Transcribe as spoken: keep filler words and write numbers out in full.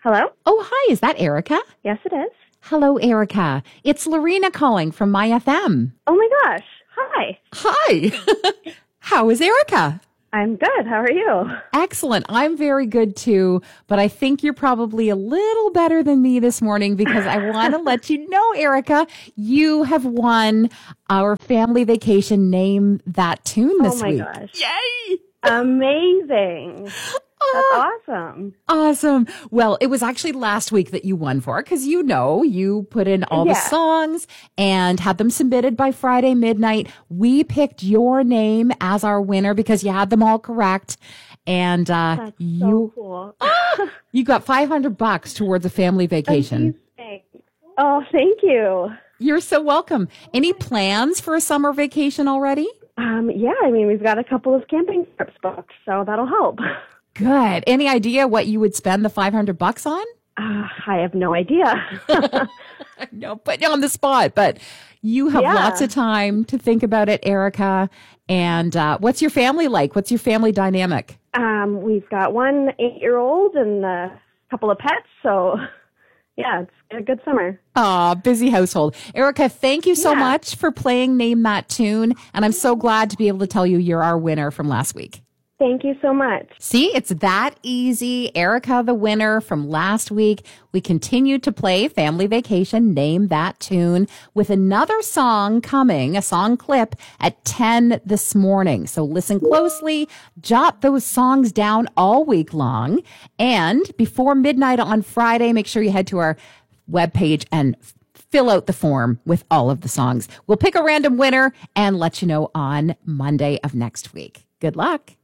Hello? Oh, hi. Is that Erica? Yes, it is. Hello, Erica. It's Lorena calling from My F M. Oh my gosh. Hi. Hi. How is Erica? I'm good. How are you? Excellent. I'm very good too, but I think you're probably a little better than me this morning because I want to let you know, Erica, you have won our family vacation Name That Tune this oh my week. gosh. Yay! Amazing. That's awesome. Awesome. Well, it was actually last week that you won for because you know you put in all Yeah. the songs and had them submitted by Friday midnight. We picked your name as our winner because you had them all correct. And uh, That's you so cool. you got five hundred bucks towards a family vacation. Amazing. Oh, thank you. You're so welcome. Any plans for a summer vacation already? Um, yeah, I mean, we've got a couple of camping trips booked, so that'll help. Good. Any idea what you would spend the five hundred bucks on? Uh, I have no idea. No, put you on the spot, but you have Yeah. lots of time to think about it, Erica. And uh, what's your family like? What's your family dynamic? um, we've got one eight-year-old and a couple of pets, so yeah, it's a good summer. Aw, busy household. Erica, thank you so Yeah. much for playing Name That Tune. And I'm so glad to be able to tell you you're our winner from last week. Thank you so much. See, it's that easy. Erica, the winner from last week. We continue to play Family Vacation, Name That Tune, with another song coming, a song clip at ten this morning. So listen closely, jot those songs down all week long. And before midnight on Friday, make sure you head to our webpage and fill out the form with all of the songs. We'll pick a random winner and let you know on Monday of next week. Good luck.